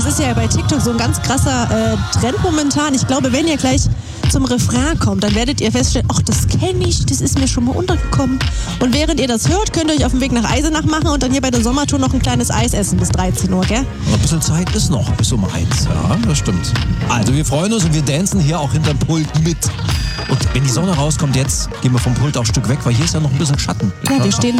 Das ist ja bei TikTok so ein ganz krasser Trend momentan. Ich glaube, wenn ihr gleich zum Refrain kommt, dann werdet ihr feststellen, ach, das kenne ich, das ist mir schon mal untergekommen. Und während ihr das hört, könnt ihr euch auf dem Weg nach Eisenach machen und dann hier bei der Sommertour noch ein kleines Eis essen bis 13 Uhr, gell? Ein bisschen Zeit ist noch, bis um 1. Ja, das stimmt. Also wir freuen uns und wir dancen hier auch hinterm Pult mit. Und wenn die Sonne rauskommt jetzt, gehen wir vom Pult auch ein Stück weg, weil hier ist ja noch ein bisschen Schatten. Ja, wir stehen